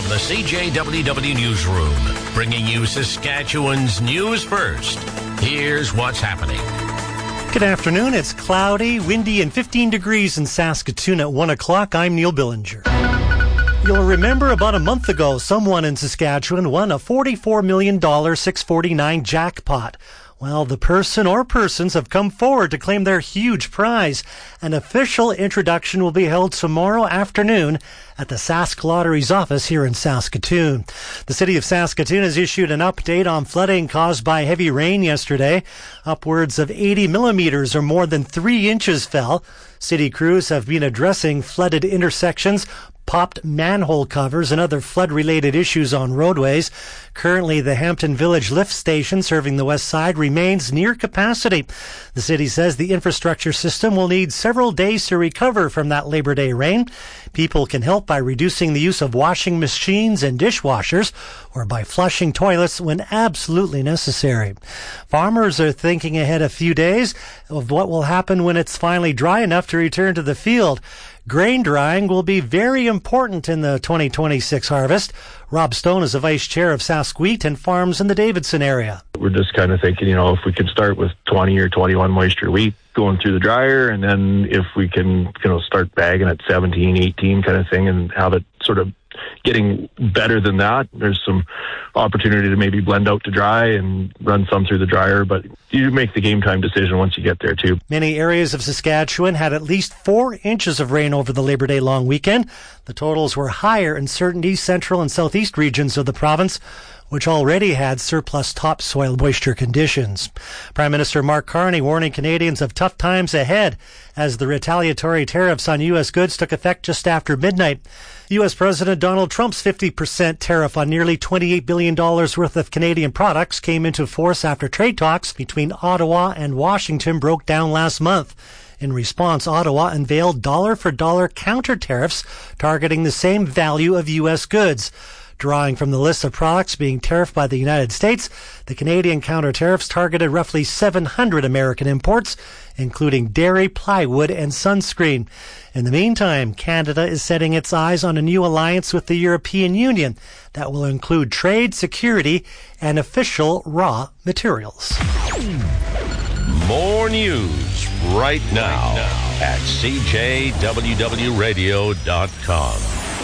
the CJWW Newsroom, bringing you Saskatchewan's news first. Here's what's happening. Good afternoon. It's cloudy, windy, and 15 degrees in Saskatoon at 1 o'clock. I'm Neil Billinger. You'll remember about a month ago, someone in Saskatchewan won a $44 million 649 jackpot. Well, the person or persons have come forward to claim their huge prize. An official introduction will be held tomorrow afternoon at the Sask Lottery's office here in Saskatoon. The city of Saskatoon has issued an update on flooding caused by heavy rain yesterday. Upwards of 80 millimeters or more than 3 inches fell. City crews have been addressing flooded intersections, popped manhole covers, and other flood-related issues on roadways. Currently, the Hampton Village lift station serving the west side remains near capacity. The city says the infrastructure system will need several days to recover from that Labor Day rain. People can help by reducing the use of washing machines and dishwashers, or by flushing toilets when absolutely necessary. Farmers are thinking ahead a few days of what will happen when it's finally dry enough to return to the field. Grain drying will be very important in the 2026 harvest. Rob Stone is the vice chair of Sask Wheat and Farms in the Davidson area. We're just kind of thinking, if we can start with 20 or 21 moisture wheat going through the dryer, and then if we can, start bagging at 17, 18 kind of thing, and have it sort of getting better than that. There's some opportunity to maybe blend out to dry and run some through the dryer, but you make the game time decision once you get there too. Many areas of Saskatchewan had at least 4 inches of rain over the Labor Day long weekend. The totals were higher in certain east, central, and southeast regions of the province, which already had surplus topsoil moisture conditions. Prime Minister Mark Carney warning Canadians of tough times ahead as the retaliatory tariffs on U.S. goods took effect just after midnight. U.S. President Donald Trump's 50% tariff on nearly $28 billion worth of Canadian products came into force after trade talks between Ottawa and Washington broke down last month. In response, Ottawa unveiled dollar-for-dollar counter-tariffs targeting the same value of U.S. goods. Drawing from the list of products being tariffed by the United States, the Canadian counter-tariffs targeted roughly 700 American imports, including dairy, plywood, and sunscreen. In the meantime, Canada is setting its eyes on a new alliance with the European Union that will include trade, security, and official raw materials. More news right now at CJWWRadio.com.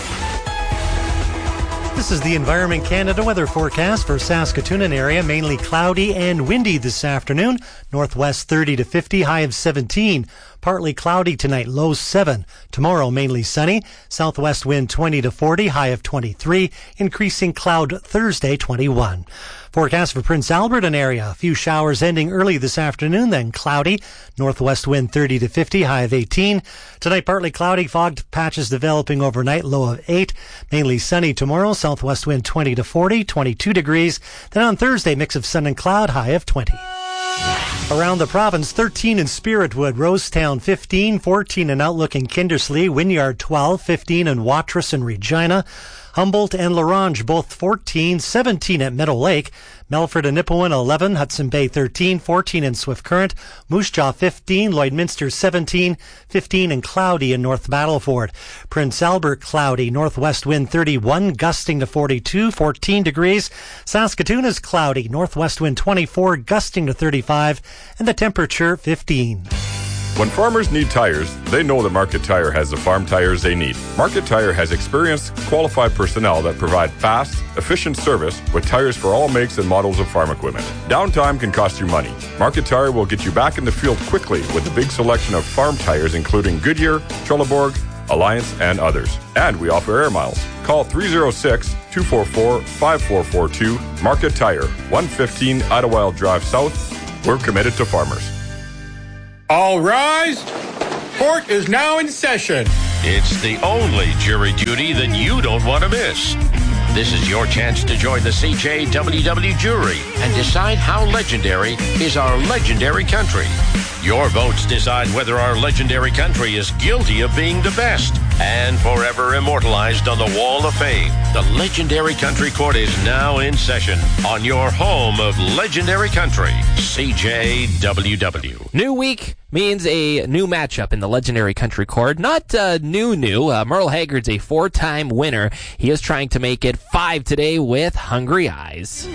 This is the Environment Canada weather forecast for Saskatoon and area. Mainly cloudy and windy this afternoon. Northwest 30 to 50, high of 17. Partly cloudy tonight, low 7. Tomorrow mainly sunny. Southwest wind 20 to 40, high of 23. Increasing cloud Thursday 21. Forecast for Prince Albert and area. A few showers ending early this afternoon, then cloudy. Northwest wind 30 to 50, high of 18. Tonight partly cloudy, fog patches developing overnight, low of 8. Mainly sunny tomorrow. Southwest wind 20 to 40, 22 degrees. Then on Thursday, mix of sun and cloud, high of 20. Around the province, 13 in Spiritwood, Rosetown 15, 14 in Outlook and Kindersley, Wynyard 12, 15 in Watrous and Regina, Humboldt and Larange both 14, 17 at Meadow Lake, Melford and Nipawin 11, Hudson Bay 13, 14 in Swift Current, Moose Jaw 15, Lloydminster 17, 15 and cloudy in North Battleford. Prince Albert cloudy, northwest wind 31, gusting to 42, 14 degrees. Saskatoon is cloudy, northwest wind 24, gusting to 35, and the temperature 15. When farmers need tires, they know that Market Tire has the farm tires they need. Market Tire has experienced, qualified personnel that provide fast, efficient service with tires for all makes and models of farm equipment. Downtime can cost you money. Market Tire will get you back in the field quickly with a big selection of farm tires including Goodyear, Trelleborg, Alliance, and others. And we offer air miles. Call 306-244-5442. Market Tire, 115 Idlewild Drive South. We're committed to farmers. All rise. Court is now in session. It's the only jury duty that you don't want to miss. This is your chance to join the CJWW jury and decide how legendary is our legendary country. Your votes decide whether our legendary country is guilty of being the best and forever immortalized on the Wall of Fame. The Legendary Country Court is now in session on your home of legendary country, CJWW. New week, means a new matchup in the legendary country chord. Not new. Merle Haggard's a 4-time winner. He is trying to make it 5 today with Hungry Eyes.